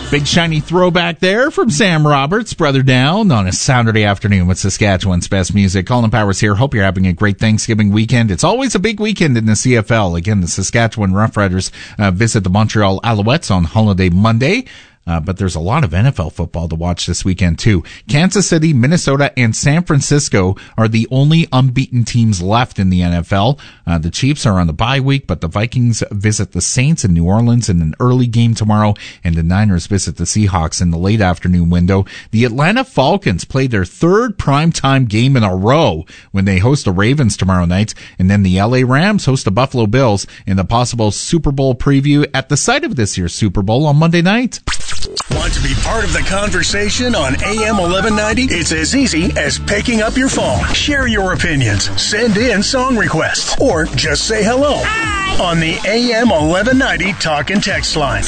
Big shiny throwback there from Sam Roberts, Brother Down, on a Saturday afternoon with Saskatchewan's best music. Colin Powers here. Hope you're having a great Thanksgiving weekend. It's always a big weekend in the CFL. Again, the Saskatchewan Roughriders visit the Montreal Alouettes on Holiday Monday. But there's a lot of NFL football to watch this weekend, too. Kansas City, Minnesota, and San Francisco are the only unbeaten teams left in the NFL. The Chiefs are on the bye week, but the Vikings visit the Saints in New Orleans in an early game tomorrow, and the Niners visit the Seahawks in the late afternoon window. The Atlanta Falcons play their third primetime game in a row when they host the Ravens tomorrow night, and then the LA Rams host the Buffalo Bills in the possible Super Bowl preview at the site of this year's Super Bowl on Monday night. Want to be part of the conversation on AM 1190? It's as easy as picking up your phone. Share your opinions, send in song requests, or just say hello. Hi. On the AM 1190 talk and text line,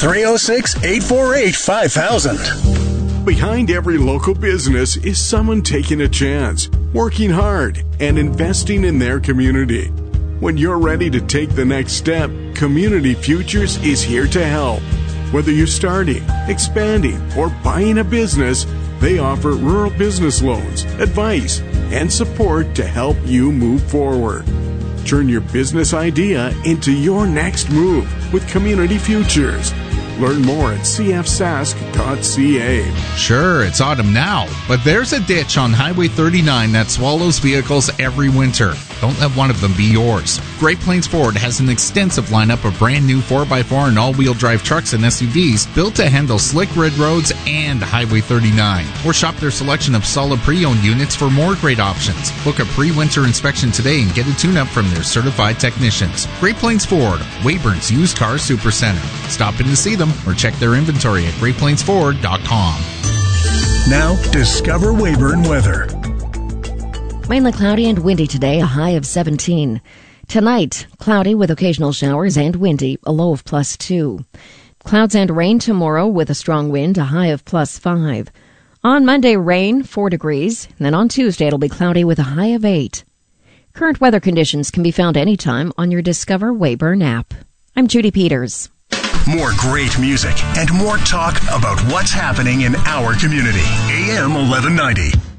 306-848-5000. Behind every local business is someone taking a chance, working hard, and investing in their community. When you're ready to take the next step, Community Futures is here to help. Whether you're starting, expanding, or buying a business, they offer rural business loans, advice, and support to help you move forward. Turn your business idea into your next move with Community Futures. Learn more at cfsask.ca. Sure, it's autumn now, but there's a ditch on Highway 39 that swallows vehicles every winter. Don't let one of them be yours. Great Plains Ford has an extensive lineup of brand new 4x4 and all-wheel drive trucks and SUVs built to handle slick red roads and Highway 39. Or shop their selection of solid pre-owned units for more great options. Book a pre-winter inspection today and get a tune-up from their certified technicians. Great Plains Ford, Weyburn's Used Car Supercenter. Stop in to see them or check their inventory at GreatPlainsFord.com. Now, discover Weyburn weather. Mainly cloudy and windy today, a high of 17. Tonight, cloudy with occasional showers and windy, a low of +2. Clouds and rain tomorrow with a strong wind, a high of +5. On Monday, rain, 4 degrees. And then on Tuesday, it'll be cloudy with a high of 8. Current weather conditions can be found anytime on your Discover Weyburn app. I'm Judy Peters. More great music and more talk about what's happening in our community. AM 1190.